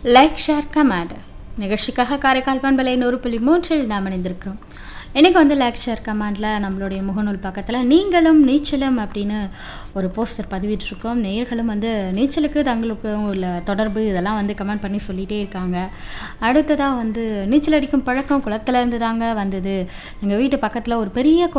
Like share comment நிகழ்ச்சிக்காக காரைக்கால் பண்பலை 100.3 நாம் இணைந்திருக்கிறோம். இன்றைக்கி வந்து லைக் ஷேர் கமெண்டில் நம்மளுடைய முகநூல் பக்கத்தில் நீங்களும் நீச்சலும் அப்படின்னு ஒரு போஸ்டர் பதிவிட்டிருக்கோம். நேயர்களும் வந்து நீச்சலுக்கு தங்களுக்கும் உள்ள தொடர்பு இதெல்லாம் வந்து கமெண்ட் பண்ணி சொல்லிகிட்டே இருக்காங்க. அடுத்ததாக வந்து நீச்சல் அடிக்கும் பழக்கம் குளத்துல இருந்து தாங்க வந்தது. எங்கள் வீட்டு பக்கத்தில் ஒரு பெரிய